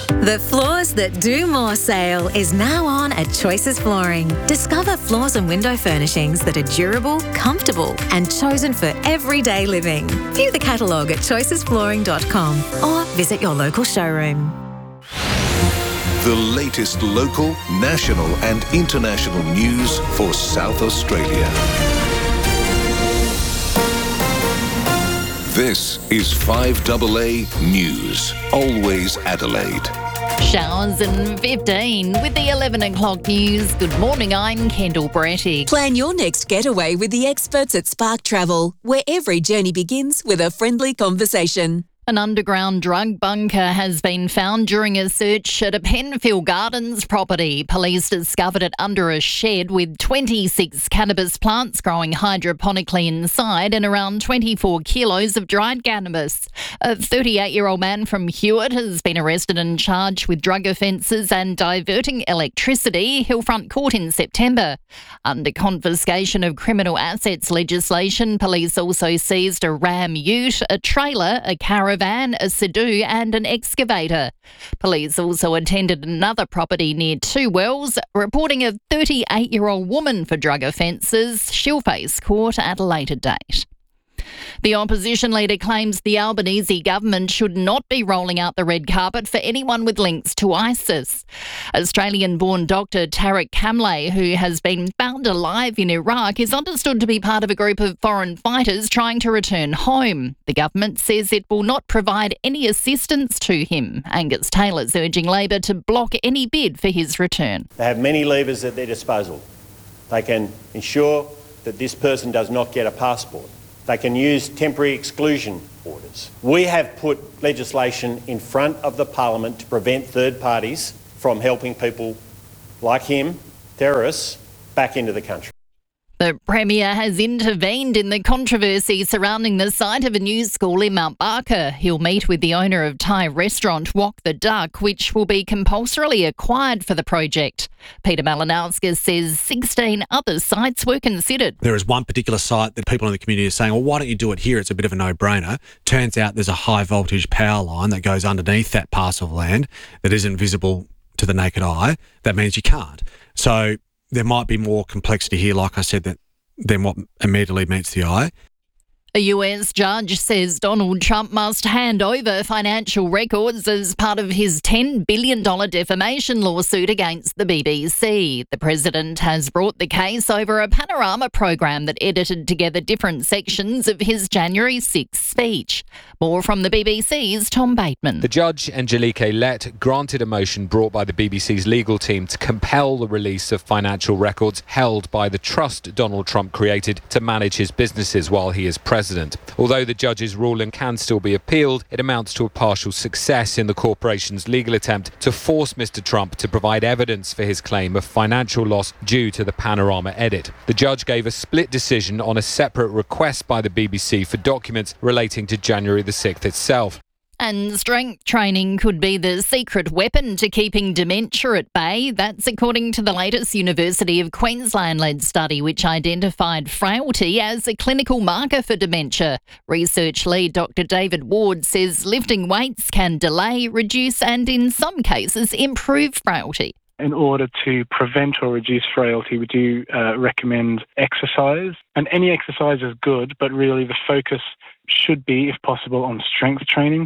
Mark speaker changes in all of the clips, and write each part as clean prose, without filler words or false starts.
Speaker 1: The Floors That Do More sale is now on at Choices Flooring. Discover floors and window furnishings that are durable, comfortable and chosen for everyday living. View the catalogue at choicesflooring.com or visit your local showroom.
Speaker 2: The latest local, national and international news for South Australia. This is 5AA News, always Adelaide.
Speaker 3: Showers in 15 with the 11 o'clock news. Good morning, I'm Kendall Brettig.
Speaker 4: Plan your next getaway with the experts at Spark Travel, where every journey begins with a friendly conversation.
Speaker 3: An underground drug bunker has been found during a search at a Penfield Gardens property. Police discovered it under a shed with 26 cannabis plants growing hydroponically inside and around 24 kilos of dried cannabis. A 38-year-old man from Hewitt has been arrested and charged with drug offences and diverting electricity. He'll front court in September. Under confiscation of criminal assets legislation, police also seized a Ram ute, a trailer, a caravan, a Sea-Doo and an excavator. Police also attended another property near Two Wells, reporting a 38-year-old woman for drug offences. She'll face court at a later date. The opposition leader claims the Albanese government should not be rolling out the red carpet for anyone with links to ISIS. Australian-born Dr. Tariq Kamle, who has been found alive in Iraq, is understood to be part of a group of foreign fighters trying to return home. The government says it will not provide any assistance to him. Angus Taylor's urging Labor to block any bid for his return.
Speaker 5: They have many levers at their disposal. They can ensure that this person does not get a passport. They can use temporary exclusion orders. We have put legislation in front of the Parliament to prevent third parties from helping people like him, terrorists, back into the country.
Speaker 3: The Premier has intervened in the controversy surrounding the site of a new school in Mount Barker. He'll meet with the owner of Thai restaurant Wok the Duck, which will be compulsorily acquired for the project. Peter Malinowskis says 16 other sites were considered.
Speaker 6: There is one particular site that people in the community are saying, well, why don't you do it here? It's a bit of a no-brainer. Turns out there's a high voltage power line that goes underneath that parcel of land that isn't visible to the naked eye. That means you can't. So there might be more complexity here, like I said, than what immediately meets the eye.
Speaker 3: A US judge says Donald Trump must hand over financial records as part of his $10 billion defamation lawsuit against the BBC. The president has brought the case over a panorama program that edited together different sections of his January 6th speech. More from the BBC's Tom Bateman.
Speaker 7: The judge, Angelique Lett, granted a motion brought by the BBC's legal team to compel the release of financial records held by the trust Donald Trump created to manage his businesses while he is president. Although the judge's ruling can still be appealed, it amounts to a partial success in the corporation's legal attempt to force Mr. Trump to provide evidence for his claim of financial loss due to the panorama edit. The judge gave a split decision on a separate request by the BBC for documents relating to January the 6th itself.
Speaker 3: And strength training could be the secret weapon to keeping dementia at bay. That's according to the latest University of Queensland-led study, which identified frailty as a clinical marker for dementia. Research lead Dr. David Ward says lifting weights can delay, reduce and in some cases improve frailty.
Speaker 8: In order to prevent or reduce frailty, we do recommend exercise. And any exercise is good, but really the focus should be, if possible, on strength training.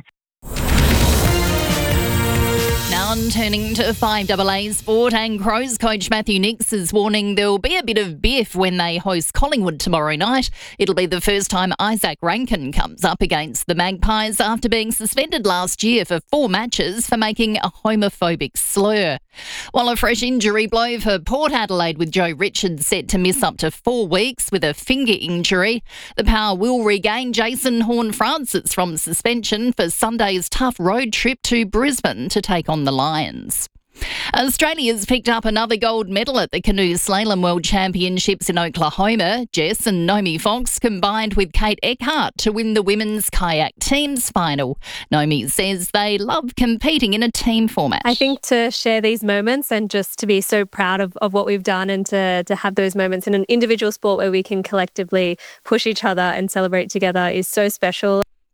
Speaker 3: Now turning to 5AA Sport, and Crows coach Matthew Nicks is warning there'll be a bit of biff when they host Collingwood tomorrow night. It'll be the first time Isaac Rankin comes up against the Magpies after being suspended last year for 4 matches for making a homophobic slur. While a fresh injury blow for Port Adelaide with Joe Richards set to miss up to 4 weeks with a finger injury, the Power will regain Jason Horne-Francis from suspension for Sunday's tough road trip to Brisbane to take on the Lions. Australia's picked up another gold medal at the Canoe Slalom World Championships in Oklahoma. Jess and Naomi Fox combined with Kate Eckhart to win the women's kayak teams final. Naomi says they love competing in a team format.
Speaker 9: I think to share these moments and just to be so proud of what we've done and to have those moments in an individual sport where we can collectively push each other and celebrate together is so special.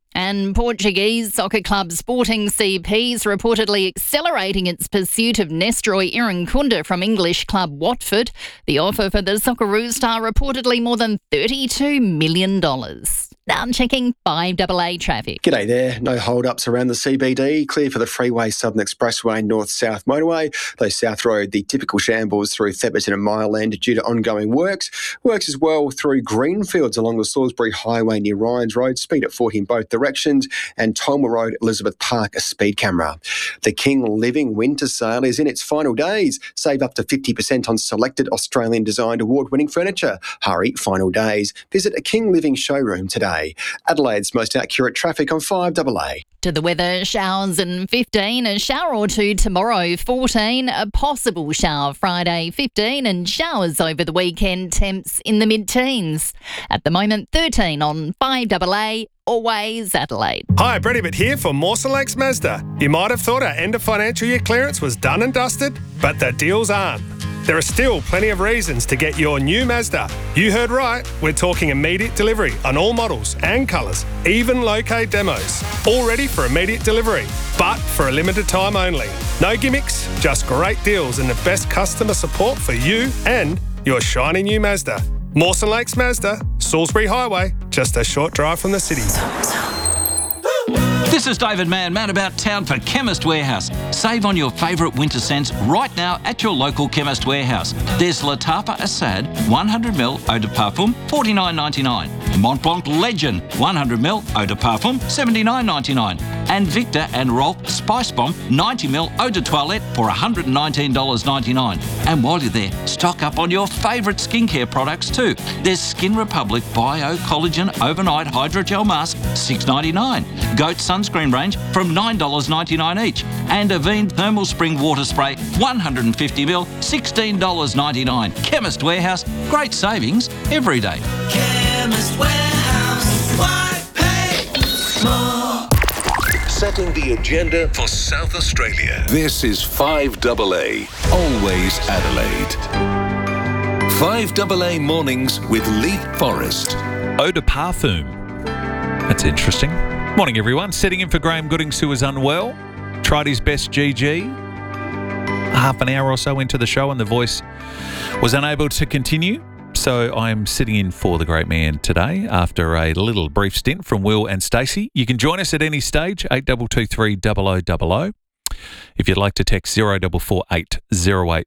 Speaker 3: And Portuguese soccer club Sporting CP is reportedly accelerating its pursuit of Nestroy Irankunda from English club Watford. The offer for the Socceroos star reportedly more than $32 million. Now I'm checking 5AA traffic.
Speaker 10: G'day there. No hold-ups around the CBD. Clear for the Freeway Southern Expressway North-South motorway. Though South Road, the typical shambles through Theberton and Mile End due to ongoing works. Works as well through Greenfields along the Salisbury Highway near Ryan's Road. Speed at 40 in both directions. And Tolmer Road, Elizabeth Park, a speed camera. The King Living Winter Sale is in its final days. Save up to 50% on selected Australian-designed award-winning furniture. Hurry, final days. Visit a King Living showroom today. Adelaide's most accurate traffic on 5AA.
Speaker 3: To the weather, showers and 15, a shower or two tomorrow, 14, a possible shower Friday, 15, and showers over the weekend, temps in the mid-teens. At the moment, 13 on 5AA, always Adelaide.
Speaker 11: Hi, Brett Ibbott here for Mawson Lakes Mazda. You might have thought our end of financial year clearance was done and dusted, but the deals aren't. There are still plenty of reasons to get your new Mazda. You heard right, we're talking immediate delivery on all models and colours, even low-K demos. All ready for immediate delivery, but for a limited time only. No gimmicks, just great deals and the best customer support for you and your shiny new Mazda. Mawson Lakes Mazda, Salisbury Highway, just a short drive from the city.
Speaker 12: This is David Mann about town for Chemist Warehouse. Save on your favourite winter scents right now at your local Chemist Warehouse. There's La Tapa Assad 100ml Eau de Parfum, $49.99. Mont Blanc Legend 100ml Eau de Parfum, $79.99. And Victor and Rolf Spice Bomb 90ml Eau de Toilette for $119.99. And while you're there, stock up on your favourite skincare products too. There's Skin Republic Bio Collagen Overnight Hydrogel Mask, $6.99. Goat Sunscreen range from $9.99 each. And Avene Thermal Spring Water Spray 150ml, $16.99. Chemist Warehouse, great savings every day.
Speaker 2: Chemist Warehouse, why pay more? Setting the agenda for South Australia. This is 5AA, always Adelaide. 5AA mornings with Leith Forrest.
Speaker 13: Eau de Parfum. That's interesting. Morning, everyone. Sitting in for Graham Goodings, who was unwell. Tried his best, GG. Half an hour or so into the show, and the voice was unable to continue. So I'm sitting in for the great man today after a little brief stint from Will and Stacey. You can join us at any stage, 8223 0000. If you'd like to text 0448 08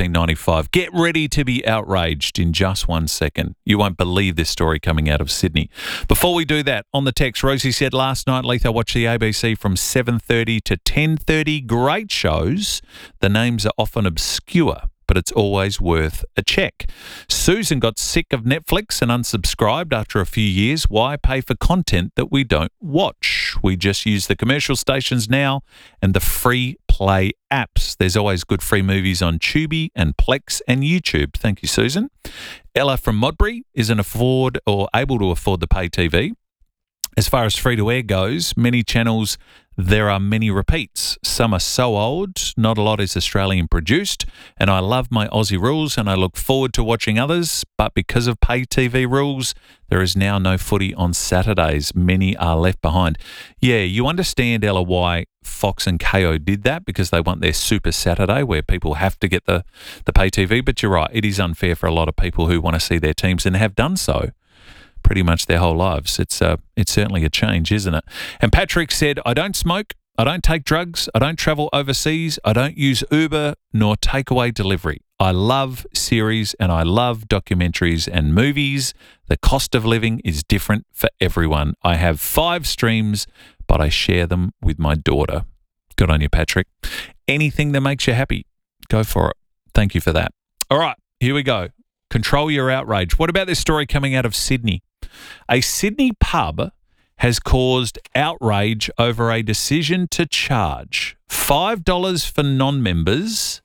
Speaker 13: 1395. Get ready to be outraged in just 1 second. You won't believe this story coming out of Sydney. Before we do that, on the text, Rosie said last night, Leith, I watched the ABC from 7:30 to 10:30. Great shows. The names are often obscure, but it's always worth a check. Susan got sick of Netflix and unsubscribed after a few years. Why pay for content that we don't watch? We just use the commercial stations now and the free play apps. There's always good free movies on Tubi and Plex and YouTube. Thank you, Susan. Ella from Modbury isn't able to afford the pay TV. As far as free-to-air goes, many channels, there are many repeats. Some are so old, not a lot is Australian produced, and I love my Aussie rules and I look forward to watching others, but because of pay TV rules, there is now no footy on Saturdays. Many are left behind. Yeah, you understand, Ella, why Fox and KO did that, because they want their Super Saturday where people have to get the pay TV, but you're right, it is unfair for a lot of people who want to see their teams and have done so pretty much their whole lives. It's certainly a change, isn't it? And Patrick said, I don't smoke, I don't take drugs, I don't travel overseas, I don't use Uber nor takeaway delivery. I love series and I love documentaries and movies. The cost of living is different for everyone. I have 5 streams, but I share them with my daughter. Good on you, Patrick. Anything that makes you happy, go for it. Thank you for that. All right, here we go. Control your outrage. What about this story coming out of Sydney? A Sydney pub has caused outrage over a decision to charge $5 for non-members,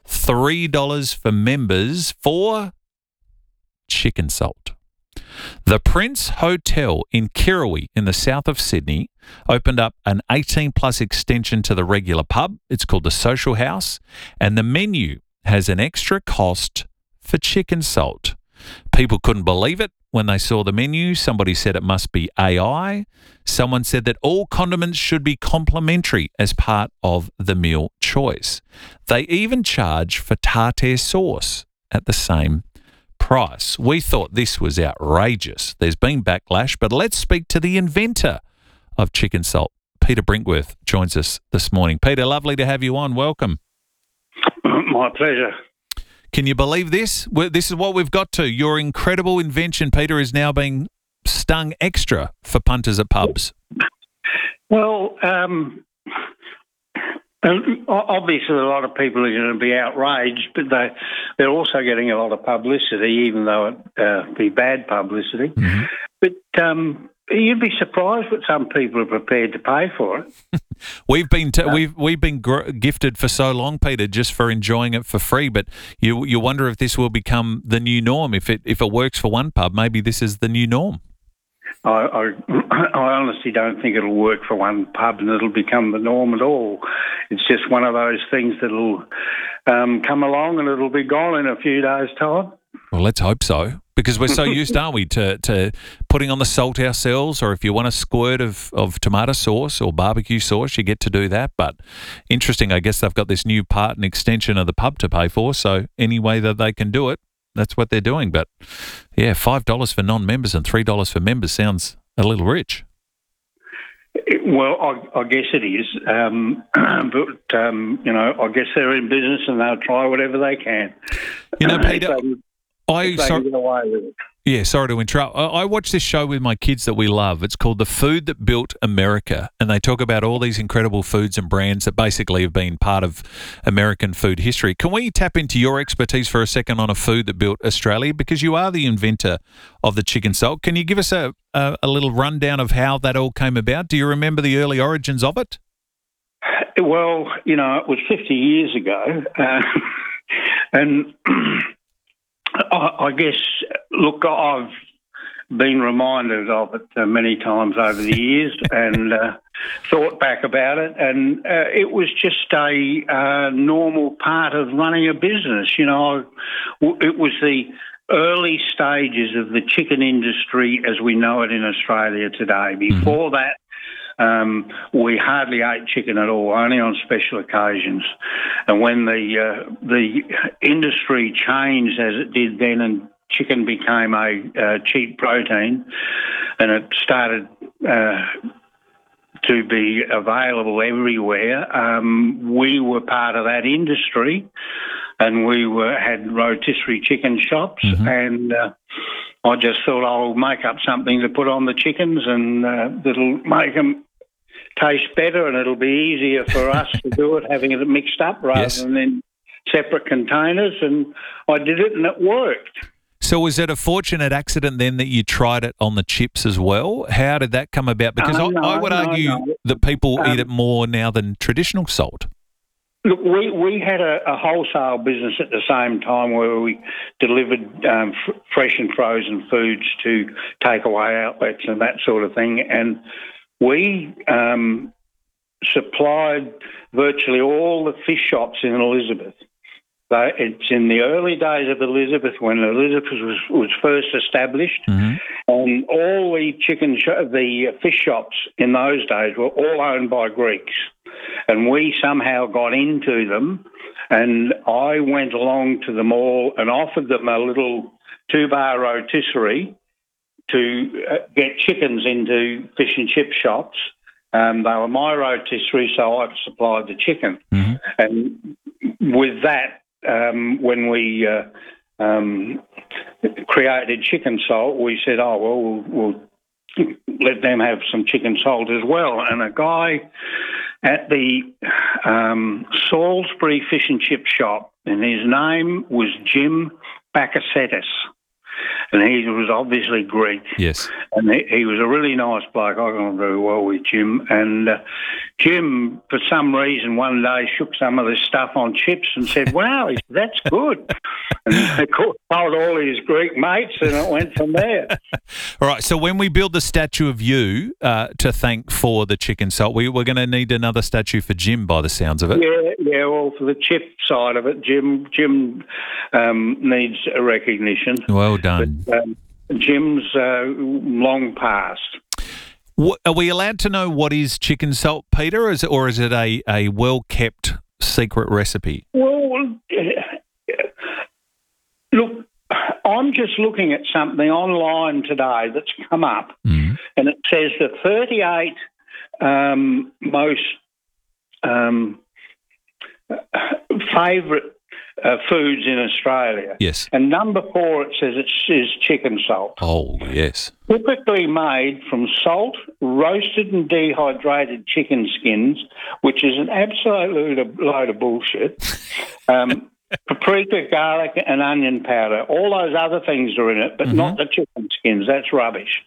Speaker 13: $3 for members for chicken salt. The Prince Hotel in Kirrawee in the south of Sydney opened up an 18-plus extension to the regular pub. It's called the Social House, and the menu has an extra cost for chicken salt. People couldn't believe it when they saw the menu. Somebody said it must be AI. Someone said that all condiments should be complimentary as part of the meal choice. They even charge for tartare sauce at the same price. We thought this was outrageous. There's been backlash, but let's speak to the inventor of chicken salt. Peter Brinkworth joins us this morning. Peter, lovely to have you on. Welcome.
Speaker 14: My pleasure.
Speaker 13: Can you believe this? This is what we've got to. Your incredible invention, Peter, is now being stung extra for punters at pubs.
Speaker 14: Well, obviously a lot of people are going to be outraged, but they're also getting a lot of publicity, even though it be bad publicity. Mm-hmm. But you'd be surprised what some people are prepared to pay for it.
Speaker 13: We've been gifted for so long, Peter, just for enjoying it for free. But you wonder if this will become the new norm. If it works for one pub, maybe this is the new norm.
Speaker 14: I honestly don't think it'll work for one pub and it'll become the norm at all. It's just one of those things that'll come along and it'll be gone in a few days' time.
Speaker 13: Well, let's hope so, because we're so used, aren't we, to putting on the salt ourselves, or if you want a squirt of tomato sauce or barbecue sauce, you get to do that. But interesting, I guess they've got this new part and extension of the pub to pay for, so any way that they can do it, that's what they're doing. But, yeah, $5 for non-members and $3 for members sounds a little rich.
Speaker 14: Well, I guess it is. But, I guess they're in business and they'll try whatever they can.
Speaker 13: You know, Peter, sorry to interrupt. I watch this show with my kids that we love. It's called The Food That Built America, and they talk about all these incredible foods and brands that basically have been part of American food history. Can we tap into your expertise for a second on a food that built Australia? Because you are the inventor of the chicken salt. Can you give us a little rundown of how that all came about? Do you remember the early origins of it?
Speaker 14: Well, it was 50 years ago, and I guess, look, I've been reminded of it many times over the years and thought back about it, and it was just a normal part of running a business. It was the early stages of the chicken industry as we know it in Australia today. Before that, we hardly ate chicken at all, only on special occasions. And when the industry changed as it did then, and chicken became a cheap protein, and it started to be available everywhere, we were part of that industry, and we had rotisserie chicken shops, and I just thought I'll make up something to put on the chickens, and that'll make them taste better, and it'll be easier for us to do it, having it mixed up rather than in separate containers. And I did it, and it worked.
Speaker 13: So was it a fortunate accident then that you tried it on the chips as well? How did that come about? Because I would argue that people eat it more now than traditional salt.
Speaker 14: Look, we had a wholesale business at the same time where we delivered fresh and frozen foods to takeaway outlets and that sort of thing, and we supplied virtually all the fish shops in Elizabeth. It's in the early days of Elizabeth, when Elizabeth was first established, and all the fish shops in those days were all owned by Greeks, and we somehow got into them, and I went along to them all and offered them a little 2-bar rotisserie to get chickens into fish and chip shops. They were my rotisserie, so I supplied the chicken. And with that, when we created chicken salt, we said, we'll let them have some chicken salt as well. And a guy at the Salisbury Fish and Chip shop, and his name was Jim Bakasetis, and he was obviously Greek.
Speaker 13: Yes. And
Speaker 14: he was a really nice bloke. I got on very well with Jim. And Jim, for some reason, one day shook some of this stuff on chips and said, wow, that's good. And of course, told all his Greek mates, and it went from there.
Speaker 13: All right, so when we build the statue of you to thank for the chicken salt, we're going to need another statue for Jim by the sounds of it.
Speaker 14: Yeah, well, for the chip side of it, Jim needs a recognition.
Speaker 13: Well done.
Speaker 14: But, Jim's long past.
Speaker 13: Are we allowed to know what is chicken salt, Peter, or is it a well-kept secret recipe?
Speaker 14: Well, look, I'm just looking at something online today that's come up, and it says the 38 most favourite foods in Australia.
Speaker 13: Yes.
Speaker 14: And number 4, it says it is chicken salt.
Speaker 13: Oh, yes.
Speaker 14: Typically made from salt, roasted and dehydrated chicken skins, which is an absolute load of bullshit. Paprika, garlic and onion powder. All those other things are in it, but not the chicken skins. That's rubbish.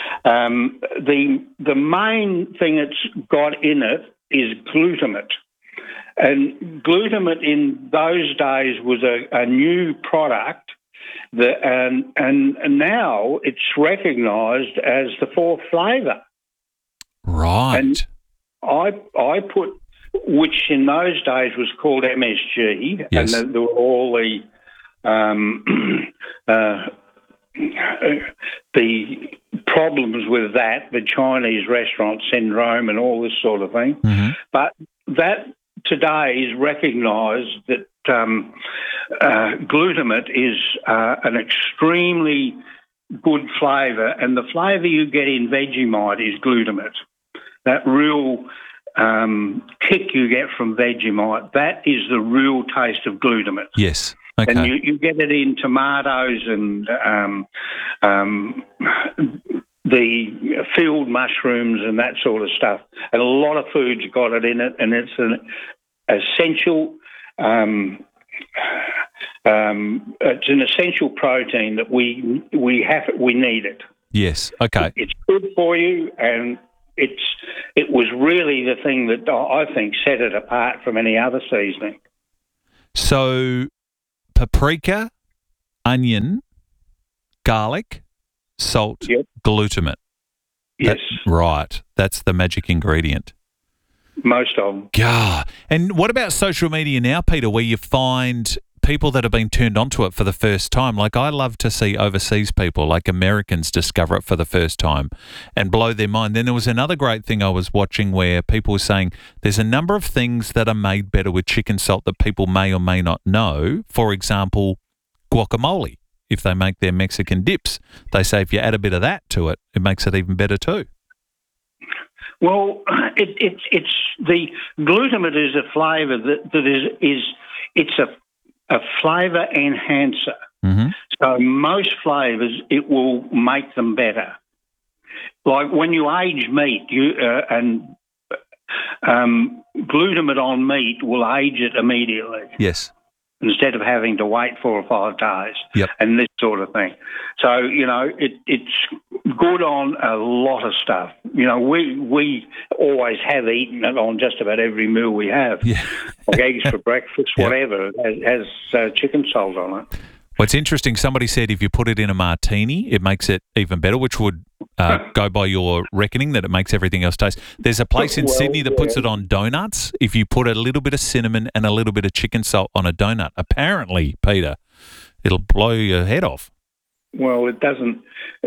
Speaker 14: The main thing it's got in it is glutamate. And glutamate in those days was a new product, and now it's recognised as the 4th flavour.
Speaker 13: Right.
Speaker 14: And I put, which in those days was called MSG,
Speaker 13: yes.
Speaker 14: and there were all the problems with that, the Chinese restaurant syndrome and all this sort of thing. But that today is recognised that glutamate is an extremely good flavour, and the flavour you get in Vegemite is glutamate. That real kick you get from Vegemite, that is the real taste of glutamate.
Speaker 13: Yes. Okay.
Speaker 14: And you get it in tomatoes and the field mushrooms and that sort of stuff. And a lot of food's got it in it, and it's an essential. It's an essential protein that we need it.
Speaker 13: Yes. Okay.
Speaker 14: It's good for you, and it was really the thing that I think set it apart from any other seasoning.
Speaker 13: So, paprika, onion, garlic, salt, glutamate.
Speaker 14: Yes.
Speaker 13: Right. That's the magic ingredient.
Speaker 14: Most of them.
Speaker 13: Yeah. And what about social media now, Peter, where you find people that have been turned onto it for the first time? Like, I love to see overseas people, like Americans, discover it for the first time and blow their mind. Then there was another great thing I was watching where people were saying there's a number of things that are made better with chicken salt that people may or may not know. For example, guacamole. If they make their Mexican dips, they say if you add a bit of that to it, it makes it even better too.
Speaker 14: Well, it's the glutamate is a flavour it's a flavour enhancer. So most flavours, it will make them better. Like when you age meat, glutamate on meat will age it immediately.
Speaker 13: Yes.
Speaker 14: Instead of having to wait 4 or 5 days, and this sort of thing. So, it's good on a lot of stuff. We always have eaten it on just about every meal we have. Like eggs for breakfast, whatever, has chicken salt on it.
Speaker 13: Well, it's interesting. Somebody said if you put it in a martini, it makes it even better, which would go by your reckoning that it makes everything else taste. There's a place in Sydney that puts it on donuts. If you put a little bit of cinnamon and a little bit of chicken salt on a donut, apparently, Peter, it'll blow your head off.
Speaker 14: Well, it doesn't.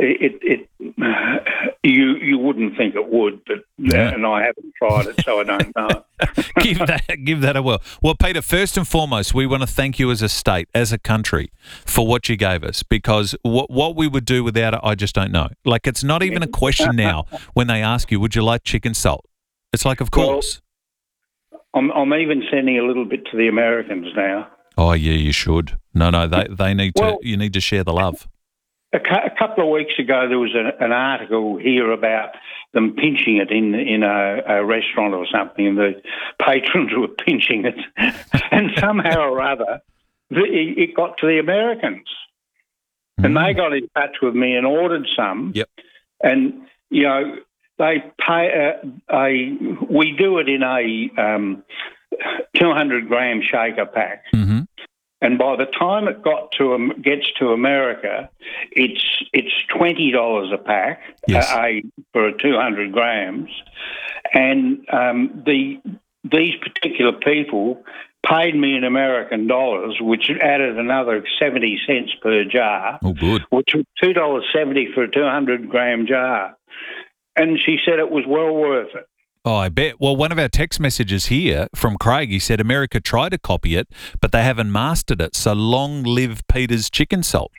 Speaker 14: You wouldn't think it would, but and I haven't tried it, so I don't know.
Speaker 13: Give that a whirl. Well, Peter, first and foremost, we want to thank you as a state, as a country, for what you gave us, because what we would do without it, I just don't know. Like, it's not even a question now when they ask you, would you like chicken salt? It's like, of course.
Speaker 14: Well, I'm even sending a little bit to the Americans now.
Speaker 13: Oh, yeah, you should. No, they need to. You need to share the love.
Speaker 14: A couple of weeks ago, there was an article here about them pinching it in a restaurant or something, and the patrons were pinching it. And somehow or other, it got to the Americans. And they got in touch with me and ordered some.
Speaker 13: Yep.
Speaker 14: And, they pay we do it in a 200-gram shaker pack.
Speaker 13: Mm-hmm.
Speaker 14: And by the time it gets to America, it's $20 a pack for 200 grams, and the these particular people paid me in American dollars, which added another 70 cents per jar.
Speaker 13: Oh, good.
Speaker 14: Which was $2.70 for a 200-gram jar. And she said it was well worth it.
Speaker 13: Oh, I bet. Well, one of our text messages here from Craig, he said America tried to copy it, but they haven't mastered it. So long live Peter's chicken salt.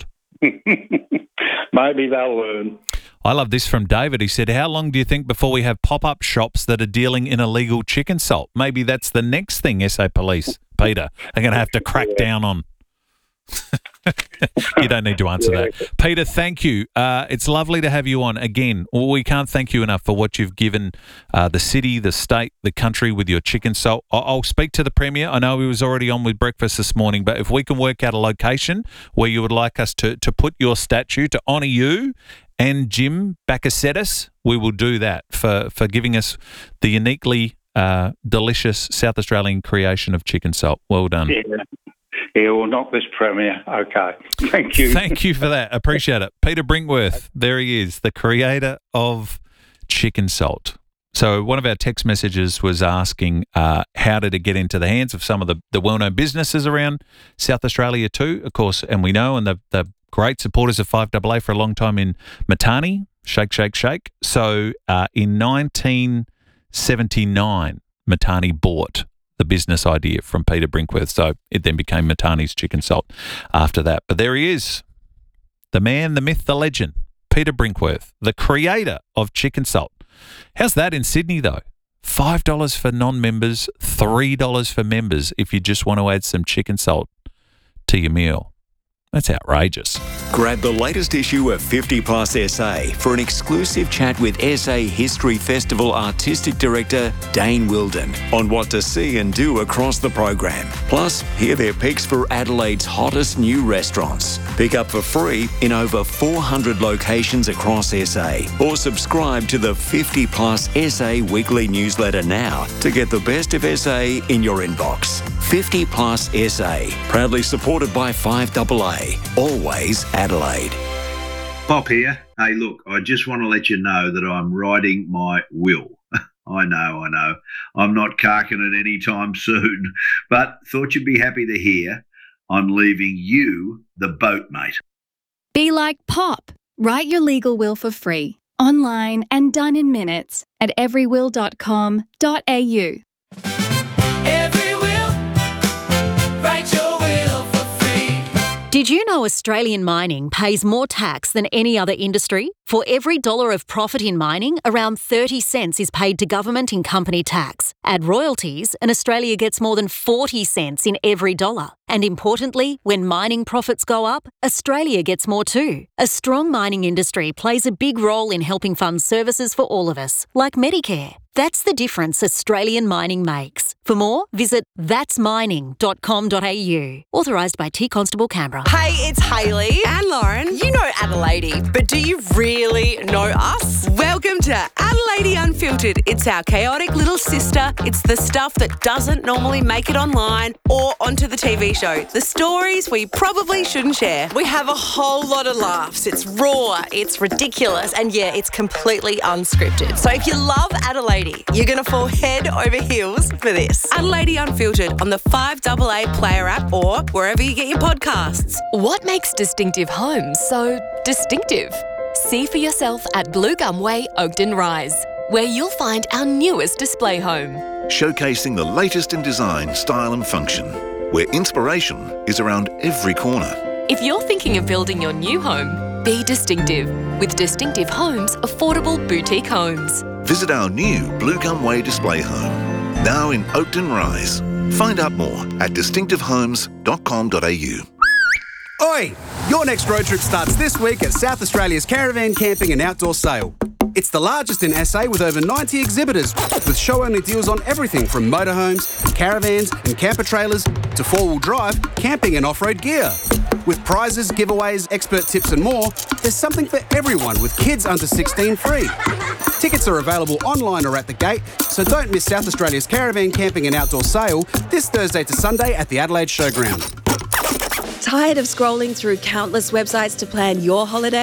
Speaker 14: Maybe they'll learn.
Speaker 13: I love this from David. He said, how long do you think before we have pop-up shops that are dealing in illegal chicken salt? Maybe that's the next thing SA Police, Peter, are going to have to crack down on. You don't need to answer that. Peter, thank you. It's lovely to have you on again. We can't thank you enough for what you've given the city, the state, the country with your chicken salt. I'll speak to the Premier. I know he was already on with breakfast this morning, but if we can work out a location where you would like us to put your statue to honour you and Jim Bakasetis, we will do that for giving us the uniquely delicious South Australian creation of chicken salt. Well done.
Speaker 14: Yeah, well, not this Premier. Okay. Thank you.
Speaker 13: Thank you for that. Appreciate it. Peter Brinkworth, there he is, the creator of chicken salt. So one of our text messages was asking how did it get into the hands of some of the well-known businesses around South Australia too, of course, and we know, and the great supporters of 5AA for a long time in Matani, Shake, Shake, Shake. So in 1979, Matani bought the business idea from Peter Brinkworth. So it then became Matani's Chicken Salt after that. But there he is, the man, the myth, the legend, Peter Brinkworth, the creator of chicken salt. How's that in Sydney, though? $5 for non-members, $3 for members if you just want to add some chicken salt to your meal. That's outrageous.
Speaker 2: Grab the latest issue of 50 Plus SA for an exclusive chat with SA History Festival Artistic Director Dane Wilden on what to see and do across the program. Plus, hear their picks for Adelaide's hottest new restaurants. Pick up for free in over 400 locations across SA, or subscribe to the 50 Plus SA weekly newsletter now to get the best of SA in your inbox. 50 Plus SA, proudly supported by 5AA. Always Adelaide.
Speaker 15: Pop here. Hey, look, I just want to let you know that I'm writing my will. I know. I'm not carking it anytime soon, but thought you'd be happy to hear I'm leaving you the boat, mate.
Speaker 16: Be like Pop. Write your legal will for free, online and done in minutes at everywill.com.au.
Speaker 17: Did you know Australian mining pays more tax than any other industry? For every $1 of profit in mining, around 30 cents is paid to government in company tax. Add royalties, and Australia gets more than 40 cents in every $1. And importantly, when mining profits go up, Australia gets more too. A strong mining industry plays a big role in helping fund services for all of us, like Medicare. That's the difference Australian mining makes. For more, visit thatsmining.com.au. Authorised by T Constable Canberra.
Speaker 18: Hey, it's Hayley and Lauren. You know Adelaide, but do you really know us? Welcome to Adelaide Unfiltered. It's our chaotic little sister. It's the stuff that doesn't normally make it online or onto the TV show. The stories we probably shouldn't share. We have a whole lot of laughs. It's raw, it's ridiculous, and yeah, it's completely unscripted. So if you love Adelaide, you're going to fall head over heels for this. Adelaide Unfiltered on the 5AA Player app or wherever you get your podcasts.
Speaker 19: What makes distinctive homes so distinctive? See for yourself at Blue Gum Way, Oakden Rise, where you'll find our newest display home.
Speaker 20: Showcasing the latest in design, style and function, where inspiration is around every corner.
Speaker 19: If you're thinking of building your new home, be distinctive with Distinctive Homes Affordable Boutique Homes.
Speaker 20: Visit our new Blue Gum Way display home, now in Oakden Rise. Find out more at distinctivehomes.com.au.
Speaker 21: Oi! Your next road trip starts this week at South Australia's Caravan Camping and Outdoor Sale. It's the largest in SA with over 90 exhibitors, with show-only deals on everything from motorhomes, caravans and camper trailers to four-wheel drive, camping and off-road gear. With prizes, giveaways, expert tips and more, there's something for everyone with kids under 16 free. Tickets are available online or at the gate, so don't miss South Australia's Caravan Camping and Outdoor Sale this Thursday to Sunday at the Adelaide Showground.
Speaker 22: Tired of scrolling through countless websites to plan your holiday?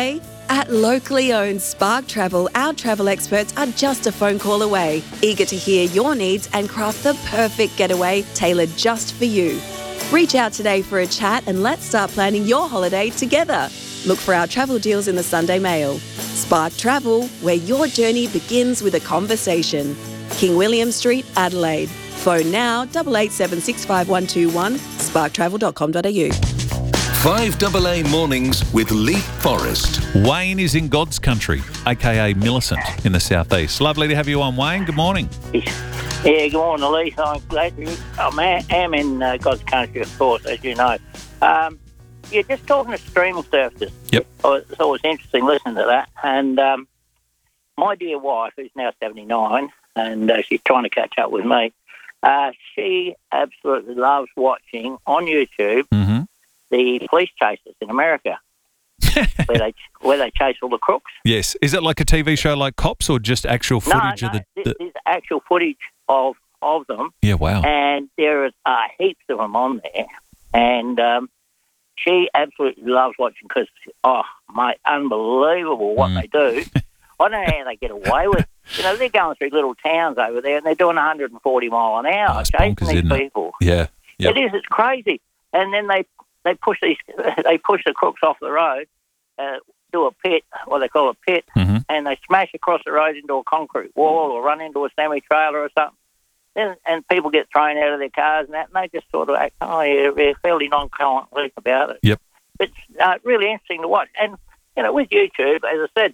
Speaker 18: At locally owned Spark Travel, our travel experts are just a phone call away, eager to hear your needs and craft the perfect getaway tailored just for you. Reach out today for a chat and let's start planning your holiday together. Look for our travel deals in the Sunday Mail. Spark Travel, where your journey begins with a conversation. King William Street, Adelaide. Phone now 88765121, sparktravel.com.au.
Speaker 1: 5AA Mornings with Leap Forest.
Speaker 13: Wayne is in God's country, a.k.a. Millicent in the southeast. Lovely to have you on, Wayne. Good morning.
Speaker 22: Yeah, good morning, Elise. I'm glad I am in God's country, of course, as you know. Yeah, just talking to streaming services.
Speaker 13: Yep.
Speaker 22: It's always interesting listening to that. And my dear wife, who's now 79, and she's trying to catch up with me, she absolutely loves watching on YouTube the police chases in America, where they chase all the crooks.
Speaker 13: Yes. Is it like a TV show like Cops or just actual footage of the...
Speaker 22: There's actual footage of them.
Speaker 13: Yeah, wow.
Speaker 22: And there are heaps of them on there. And she absolutely loves watching because, oh, mate, unbelievable what they do. I don't know how they get away with it. You know, they're going through little towns over there and they're doing 140 mile an hour chasing these people.
Speaker 13: Yeah. Yep.
Speaker 22: It is. It's crazy. And then they push the crooks off the road, do a pit, what they call a pit, and they smash across the road into a concrete wall or run into a semi-trailer or something. And people get thrown out of their cars and that, and they just sort of act, they're fairly nonchalant about it.
Speaker 13: Yep.
Speaker 22: It's really interesting to watch. And, you know, with YouTube, as I said,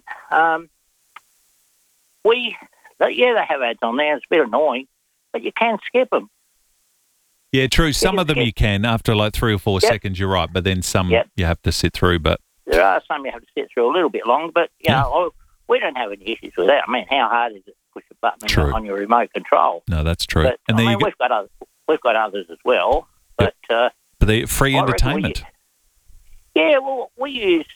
Speaker 22: they have ads on there. It's a bit annoying, but you can skip them.
Speaker 13: Yeah, true. Some of them you can after like 3 or 4 seconds. You're right, but then some you have to sit through. But
Speaker 22: there are some you have to sit through a little bit long. But you know, we don't have any issues with that. I mean, how hard is it to push a button on your remote control?
Speaker 13: No, that's true.
Speaker 22: But,
Speaker 13: and
Speaker 22: I mean, we've got others as well. But
Speaker 13: they're free entertainment.
Speaker 22: Well, we use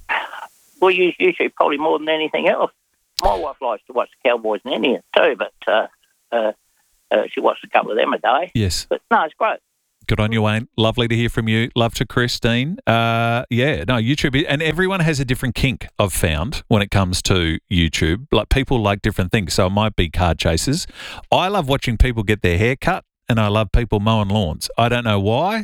Speaker 22: YouTube probably more than anything else. My wife likes to watch the Cowboys and Indians too, but she watched a couple of them a day.
Speaker 13: Yes.
Speaker 22: But no, it's great.
Speaker 13: Good on you, Wayne. Lovely to hear from you. Love to Christine. YouTube, and everyone has a different kink, I've found, when it comes to YouTube. Like, people like different things. So it might be car chases. I love watching people get their hair cut, and I love people mowing lawns. I don't know why.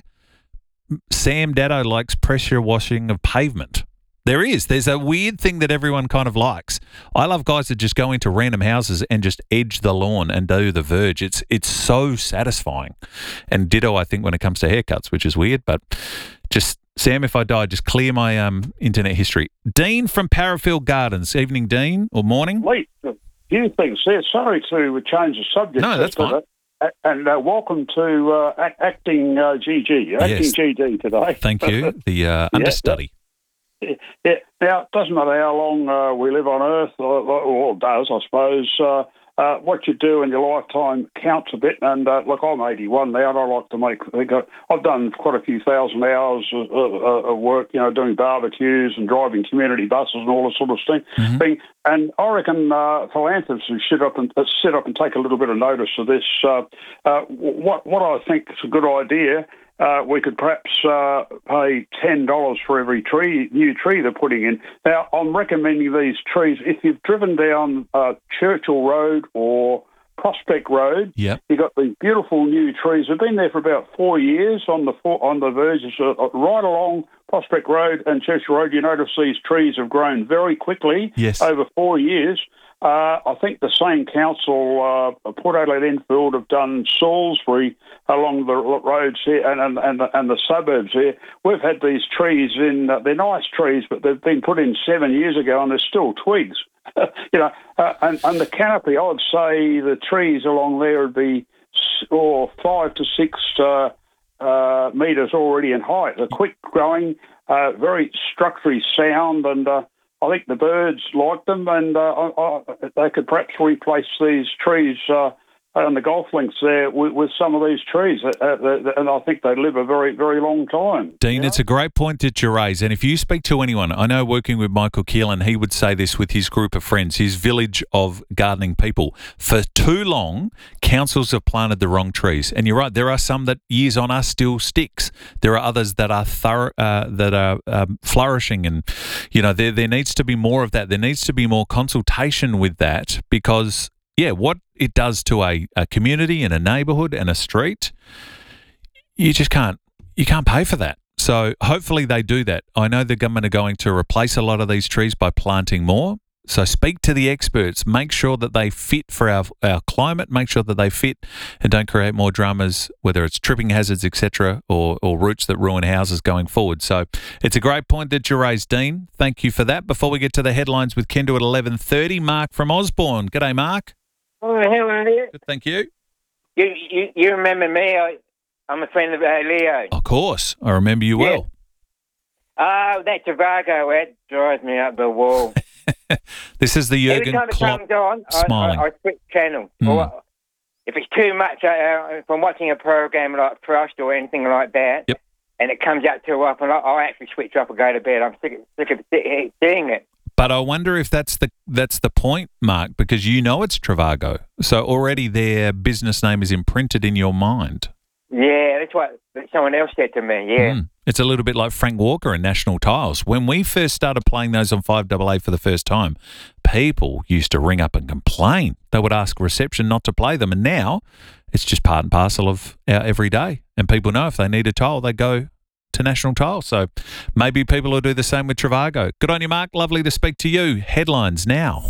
Speaker 13: Sam Daddo likes pressure washing of pavement. There's a weird thing that everyone kind of likes. I love guys that just go into random houses and just edge the lawn and do the verge. It's so satisfying. And ditto, I think, when it comes to haircuts, which is weird, but just, Sam, if I die, just clear my internet history. Dean from Parafield Gardens. Evening, Dean, or morning?
Speaker 23: Wait, a few things there. Sorry to change the subject.
Speaker 13: No, that's fine.
Speaker 23: And welcome to acting GG, acting GD today.
Speaker 13: Thank you. The understudy.
Speaker 23: Yeah. Now, it doesn't matter how long we live on Earth, or it does, I suppose. What you do in your lifetime counts a bit. And look, I'm 81 now, and I like to I've done quite a few thousand hours of work, you know, doing barbecues and driving community buses and all this sort of thing. And I reckon philanthropists should sit up and take a little bit of notice of this. What I think is a good idea. We could perhaps pay $10 for every new tree they're putting in. Now, I'm recommending these trees. If you've driven down Churchill Road or Prospect Road, you've got these beautiful new trees. They've been there for about 4 years on the verges right along Prospect Road and Churchill Road. You notice these trees have grown very quickly over 4 years. I think the same council, Port Adelaide Enfield, have done Salisbury along the roads here and the suburbs here. We've had these trees they're nice trees, but they've been put in 7 years ago and they're still twigs. And the canopy, I would say the trees along there would be 5 to 6 metres already in height. They're quick growing, very structurally sound, and I think the birds like them, and they could perhaps replace these trees on the golf links there with some of these trees, and I think they live a very, very long time.
Speaker 13: Dean, it's a great point that you raise, and if you speak to anyone, I know working with Michael Keelan, he would say this with his group of friends, his village of gardening people. For too long, councils have planted the wrong trees, and you're right, there are some that years on are still sticks. There are others that are flourishing, and there needs to be more of that. There needs to be more consultation with that because. Yeah, what it does to a community and a neighbourhood and a street, you can't pay for that. So hopefully they do that. I know the government are going to replace a lot of these trees by planting more. So speak to the experts. Make sure that they fit for our climate. Make sure that they fit and don't create more dramas, whether it's tripping hazards, etc., or roots that ruin houses going forward. So it's a great point that you raised, Dean. Thank you for that. Before we get to the headlines with Kendall at 11:30, Mark from Osborne. G'day, Mark.
Speaker 4: Oh, how are you?
Speaker 13: Good, thank you.
Speaker 4: You remember me? I'm a friend of Leo.
Speaker 13: Of course. I remember you well.
Speaker 4: Oh, that Travago ad drives me up the wall.
Speaker 13: This is the Jurgen
Speaker 4: Every time
Speaker 13: Klopp
Speaker 4: it comes on,
Speaker 13: smiling.
Speaker 4: I switch channel. Or if it's too much, if I'm watching a program like Frost or anything like that, and it comes out too often, I'll actually switch off and go to bed. I'm sick of seeing it.
Speaker 13: But I wonder if that's the point, Mark, because you know it's Travago. So already their business name is imprinted in your mind.
Speaker 4: Yeah, that's what someone else said to me, yeah.
Speaker 13: It's a little bit like Frank Walker and National Tiles. When we first started playing those on 5AA for the first time, people used to ring up and complain. They would ask reception not to play them. And now it's just part and parcel of our everyday. And people know if they need a tile, they go to National Tile. So maybe people will do the same with Travago. Good on you, Mark. Lovely to speak to you. Headlines now.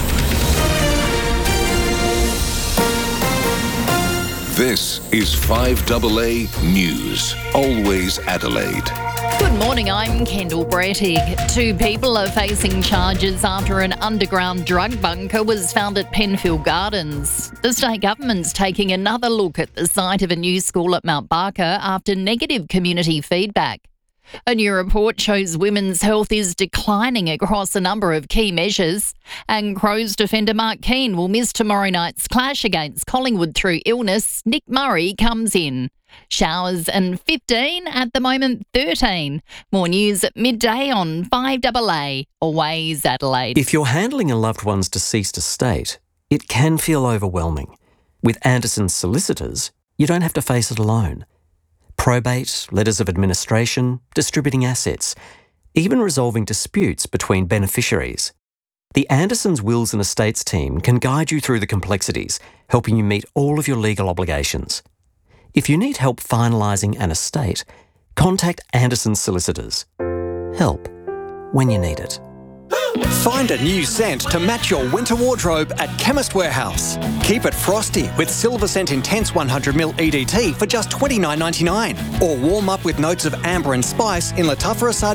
Speaker 1: This is 5AA News. Always Adelaide.
Speaker 3: Good morning, I'm Kendall Brettig. 2 people are facing charges after an underground drug bunker was found at Penfield Gardens. The state government's taking another look at the site of a new school at Mount Barker after negative community feedback. A new report shows women's health is declining across a number of key measures, and Crows defender Mark Keane will miss tomorrow night's clash against Collingwood through illness. Nick Murray comes in. Showers and 15, at the moment 13. More news at midday on 5AA, Always Adelaide.
Speaker 5: If you're handling a loved one's deceased estate, it can feel overwhelming. With Anderson's solicitors, you don't have to face it alone. Probate, letters of administration, distributing assets, even resolving disputes between beneficiaries. The Anderson's Wills and Estates team can guide you through the complexities, helping you meet all of your legal obligations. If you need help finalising an estate, contact Anderson's solicitors. Help when you need it.
Speaker 6: Find a new scent to match your winter wardrobe at Chemist Warehouse. Keep it frosty with Silver Scent Intense 100ml EDT for just $29.99. Or warm up with notes of amber and spice in Latafa Asad